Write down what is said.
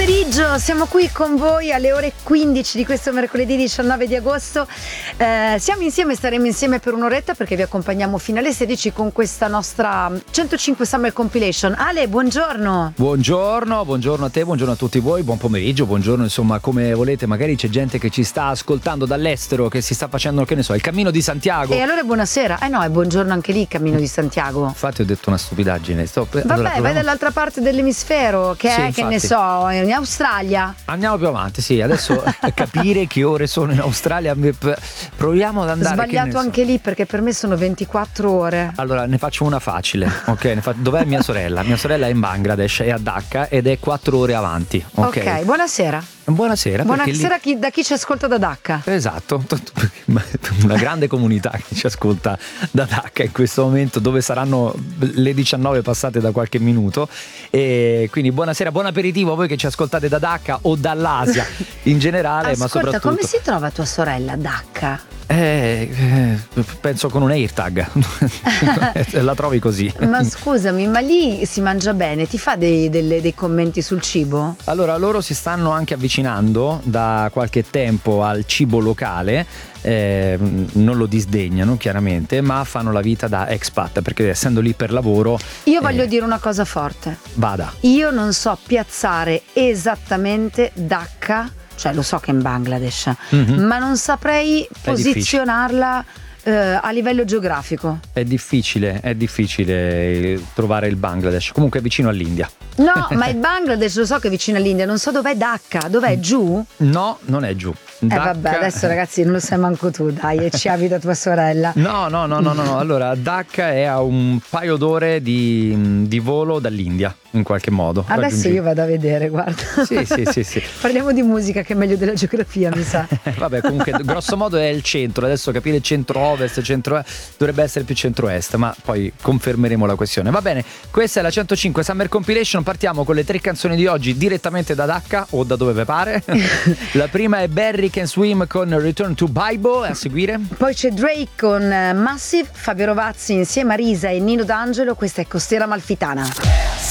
pomeriggio, siamo qui con voi alle ore 15 di questo mercoledì 19 di agosto. Siamo insieme, staremo insieme per un'oretta perché vi accompagniamo fino alle 16 con questa nostra 105 Summer Compilation. Ale, buongiorno. Buongiorno a te, buongiorno a tutti voi, buon pomeriggio, buongiorno, insomma, come volete. Magari c'è gente che ci sta ascoltando dall'estero, che si sta facendo, che ne so, il Cammino di Santiago. E allora buonasera. No, è buongiorno anche lì, Cammino di Santiago. Infatti ho detto una stupidaggine. Vabbè, vai dall'altra parte dell'emisfero, che sì, è, infatti. che ne so, in Australia. Andiamo più avanti, sì, adesso capire che ore sono in Australia, proviamo ad andare. Sbagliato anche lì perché per me sono 24 ore. Allora ne faccio una facile, ok? Dov'è mia sorella? Mia sorella è in Bangladesh, è a Dhaka ed è 4 ore avanti, ok? Buonasera. Buonasera. Buonasera da chi ci ascolta da Dhaka. Esatto, una grande comunità che ci ascolta da Dhaka in questo momento, dove saranno le 19 passate da qualche minuto. E quindi buonasera, buon aperitivo a voi che ci ascoltate da Dhaka o dall'Asia in generale. Ascolta, ma soprattutto come si trova tua sorella a Dhaka? Penso con un AirTag. La trovi così. Ma scusami, ma lì si mangia bene? Ti fa dei commenti sul cibo? Allora, loro si stanno anche avvicinando da qualche tempo al cibo locale. Non lo disdegnano chiaramente, ma fanno la vita da expat, perché essendo lì per lavoro. Io voglio dire una cosa forte. Vada. Io non so piazzare esattamente Dhaka, cioè lo so che è in Bangladesh, ma non saprei posizionarla a livello geografico. È difficile trovare il Bangladesh. Comunque è vicino all'India. No, ma il Bangladesh lo so che è vicino all'India, non so dov'è Dhaka. Dov'è, giù? No, non è giù. Vabbè, adesso ragazzi non lo sai manco tu, dai, e ci abita tua sorella. No. Allora, Dhaka è a un paio d'ore di volo dall'India, in qualche modo. Adesso io vado a vedere, guarda. Sì. Parliamo di musica, che è meglio della geografia, mi sa. Vabbè, comunque grosso modo è il centro. Adesso capire centro-ovest, dovrebbe essere più centro-est, ma poi confermeremo la questione. Va bene, questa è la 105 Summer Compilation. Partiamo con le 3 canzoni di oggi direttamente da Dhaka o da dove vi pare. La prima è Barry Can Swim con Return to Bible, a seguire. Poi c'è Drake con Massive, Fabio Rovazzi insieme a Risa e Nino D'Angelo. Questa è Costiera Amalfitana.